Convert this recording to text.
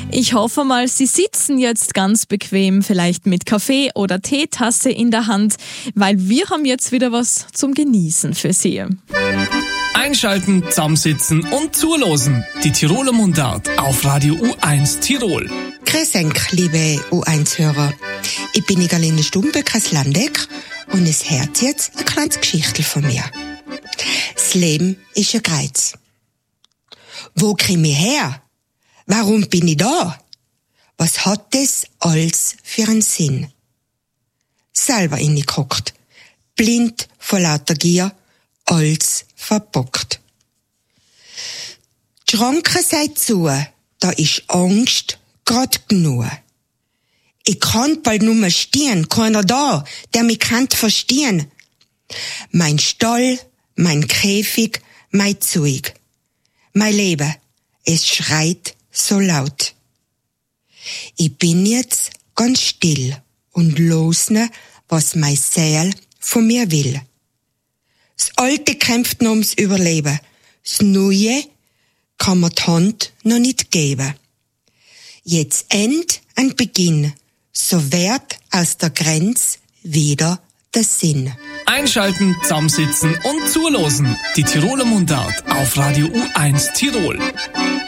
Ich hoffe mal, Sie sitzen jetzt ganz bequem, vielleicht mit Kaffee oder Teetasse in der Hand, weil wir haben jetzt wieder was zum Genießen für Sie. Einschalten, zusammensitzen und zulosen. Die Tiroler Mundart auf Radio U1 Tirol. Grüß euch, liebe U1-Hörer. Ich bin Igalene Stumbeck aus Landeck und es hört jetzt eine kleine Geschichte von mir. Das Leben ist ein Kreuz. Wo komm ich her? Warum bin ich da? Was hat das alles für einen Sinn? Selber ingeguckt, blind vor lauter Gier, alles verbockt. Die Schranke seid zu, da ist Angst grad genug. Ich kann bald nur stehen, keiner da, der mich kann verstehen. Mein Stall, mein Käfig, mein Zeug, mein Leben, es schreit so laut. Ich bin jetzt ganz still und losne, was mein Seele von mir will. Das Alte kämpft noch ums Überleben, das Neue kann mir die Hand noch nicht geben. Jetzt end ein Beginn, so wird aus der Grenze wieder der Sinn. Einschalten, zusammensitzen und zulosen. Die Tiroler Mundart auf Radio U1 Tirol.